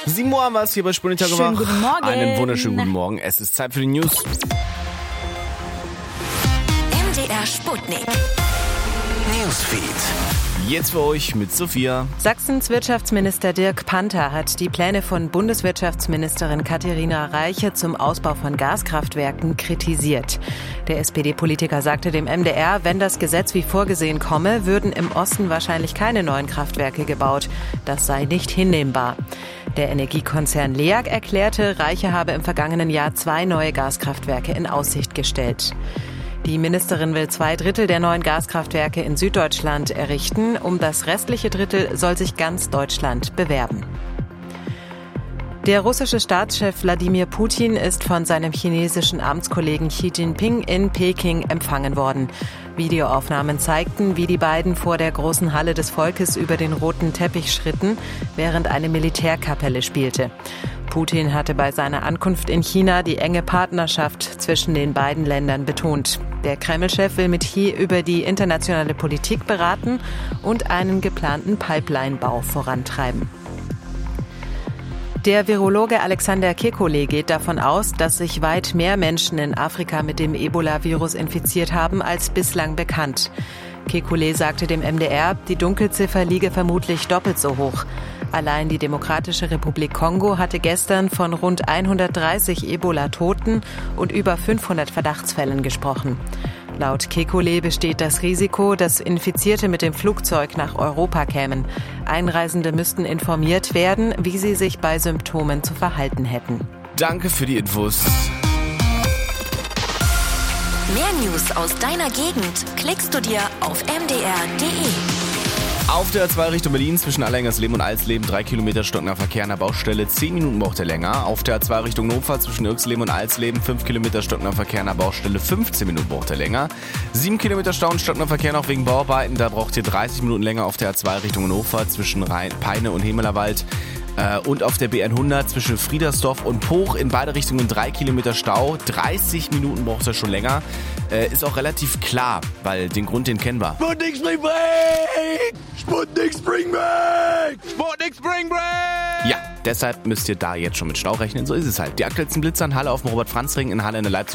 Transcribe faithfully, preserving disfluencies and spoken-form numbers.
sieben Uhr haben wir es hier bei Spunitak gemacht. Schönen guten Morgen. Einen wunderschönen guten Morgen. Es ist Zeit für die News. M D R Sputnik. Newsfeed. Jetzt für euch mit Sophia. Sachsens Wirtschaftsminister Dirk Panther hat die Pläne von Bundeswirtschaftsministerin Katharina Reiche zum Ausbau von Gaskraftwerken kritisiert. Der S P D-Politiker sagte dem M D R, wenn das Gesetz wie vorgesehen komme, würden im Osten wahrscheinlich keine neuen Kraftwerke gebaut. Das sei nicht hinnehmbar. Der Energiekonzern LEAG erklärte, Reiche habe im vergangenen Jahr zwei neue Gaskraftwerke in Aussicht gestellt. Die Ministerin will zwei Drittel der neuen Gaskraftwerke in Süddeutschland errichten. Um das restliche Drittel soll sich ganz Deutschland bewerben. Der russische Staatschef Wladimir Putin ist von seinem chinesischen Amtskollegen Xi Jinping in Peking empfangen worden. Videoaufnahmen zeigten, wie die beiden vor der großen Halle des Volkes über den roten Teppich schritten, während eine Militärkapelle spielte. Putin hatte bei seiner Ankunft in China die enge Partnerschaft zwischen den beiden Ländern betont. Der Kreml-Chef will mit Xi über die internationale Politik beraten und einen geplanten Pipeline-Bau vorantreiben. Der Virologe Alexander Kekulé geht davon aus, dass sich weit mehr Menschen in Afrika mit dem Ebola-Virus infiziert haben als bislang bekannt. Kekulé sagte dem M D R, die Dunkelziffer liege vermutlich doppelt so hoch. Allein die Demokratische Republik Kongo hatte gestern von rund hundertdreißig Ebola-Toten und über fünfhundert Verdachtsfällen gesprochen. Laut Kekulé besteht das Risiko, dass Infizierte mit dem Flugzeug nach Europa kämen. Einreisende müssten informiert werden, wie sie sich bei Symptomen zu verhalten hätten. Danke für die Infos. Mehr News aus deiner Gegend klickst du dir auf m d r punkt d e. Auf der A zwei Richtung Berlin zwischen Allerhengersleben und Alsleben drei Kilometer stockender Verkehr an der Baustelle, zehn Minuten braucht er länger. Auf der A zwei Richtung Notfall zwischen Irxleben und Alsleben fünf Kilometer stockender Verkehr an der Baustelle, fünfzehn Minuten braucht er länger. sieben Kilometer Stau und stockender Verkehr noch wegen Bauarbeiten, da braucht ihr dreißig Minuten länger auf der A zwei Richtung Hannover zwischen Rhein, Peine und Hemelerwald. Und auf der B hundert zwischen Friedersdorf und Poch in beide Richtungen drei Kilometer Stau. dreißig Minuten braucht er schon länger. Äh, ist auch relativ klar, weil den Grund, den kennen wir. Sputnik Spring Break! Sputnik Spring Break! Sputnik Spring Break! Ja, deshalb müsst ihr da jetzt schon mit Stau rechnen. So ist es halt. Die aktuellsten Blitzer in Halle auf dem Robert-Franz-Ring, in Halle in der Leipzig